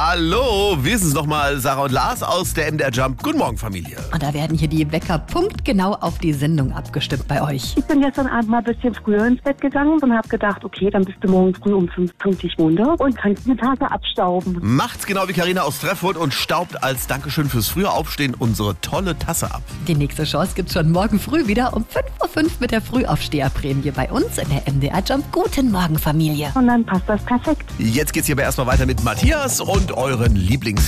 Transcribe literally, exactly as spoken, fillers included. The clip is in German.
Hallo, wir sind es nochmal, Sarah und Lars aus der M D R Jump. Guten Morgen, Familie. Und da werden hier die Wecker punktgenau auf die Sendung abgestimmt bei euch. Ich bin gestern Abend mal ein bisschen früher ins Bett gegangen und habe gedacht, okay, dann bist du morgen früh um fünf pünktlich runter und kannst eine Tasse abstauben. Macht's genau wie Carina aus Treffurt und staubt als Dankeschön fürs frühe Aufstehen unsere tolle Tasse ab. Die nächste Chance gibt's schon morgen früh wieder um fünf Uhr fünf mit der Frühaufsteherprämie bei uns in der M D R Jump. Guten Morgen, Familie. Und dann passt das perfekt. Jetzt geht's hier aber erstmal weiter mit Matthias und euren Lieblings